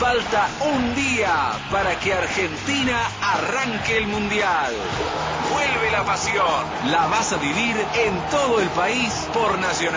Falta un día para que Argentina arranque el Mundial. Vuelve la pasión. La vas a vivir en todo el país por Nacional.